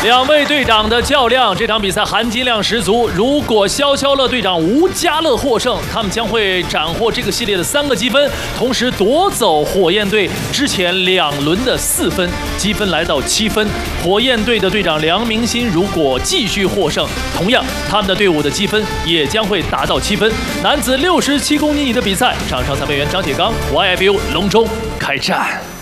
两位队长的较量，这场比赛含金量十足。如果消消乐队长吴家乐获胜，他们将会斩获这个系列的3个积分，同时夺走火焰队之前2轮的4分，积分来到7分。火焰队的队长梁明新如果继续获胜，同样他们的队伍的积分也将会达到7分。男子67公斤级的比赛，场上裁判员张铁刚 ，YFU 隆中开战。